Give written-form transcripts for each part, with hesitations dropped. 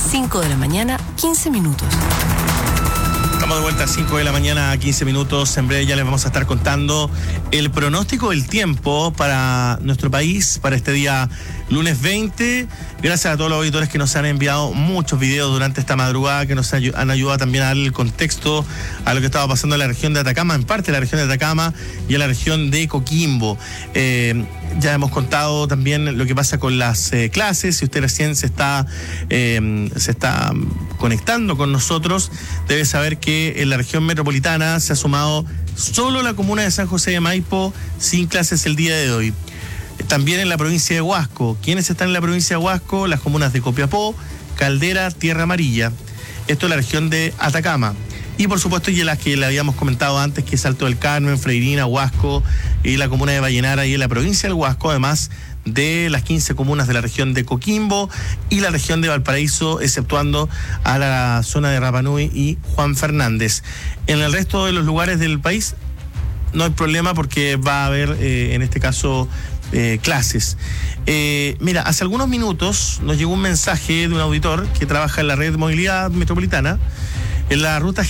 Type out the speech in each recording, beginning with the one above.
5 de la mañana, 15 minutos. Estamos de vuelta a 5 de la mañana, 15 minutos. En breve ya les vamos a estar contando el pronóstico del tiempo para nuestro país, para este día lunes 20. Gracias a todos los auditores que nos han enviado muchos videos durante esta madrugada, que nos han ayudado también a darle el contexto a lo que estaba pasando en la región de Atacama, en parte de la región de Atacama y en la región de Coquimbo. Ya hemos contado también lo que pasa con las clases. Si usted recién se está conectando con nosotros, debe saber que en la región metropolitana se ha sumado solo la comuna de San José de Maipo sin clases el día de hoy. También en la provincia de Huasco. ¿Quiénes están en la provincia de Huasco? Las comunas de Copiapó, Caldera, Tierra Amarilla. Esto es la región de Atacama. Y por supuesto, y las que le habíamos comentado antes, que es Alto del Carmen, Freirina, Huasco y la comuna de Vallenara y en la provincia del Huasco, además de las 15 comunas de la región de Coquimbo y la región de Valparaíso, exceptuando a la zona de Rapa Nui y Juan Fernández. En el resto de los lugares del país no hay problema porque va a haber, en este caso, clases. Mira, hace algunos minutos nos llegó un mensaje de un auditor que trabaja en la red de movilidad metropolitana, en la ruta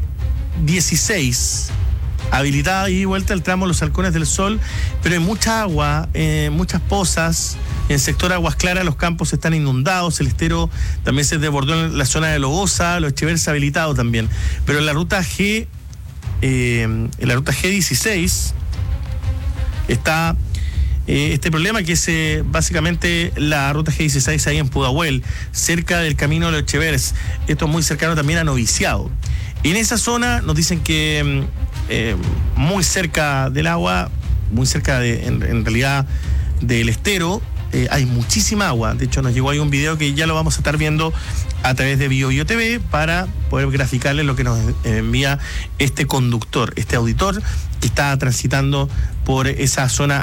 G16, habilitada y vuelta el tramo Los Halcones del Sol, pero hay mucha agua, muchas pozas. En el sector Aguas Claras los campos están inundados, el estero también se desbordó en la zona de Lobosa, Los Echeverri habilitado también. Pero en la ruta G16 está este problema, que es básicamente la ruta G16 ahí en Pudahuel, cerca del camino de Los Echeverri. Esto es muy cercano también a Noviciado. En esa zona nos dicen que muy cerca del agua, muy cerca en realidad del estero, hay muchísima agua. De hecho, nos llegó ahí un video que ya lo vamos a estar viendo a través de BioBio TV para poder graficarles lo que nos envía este conductor, este auditor que está transitando por esa zona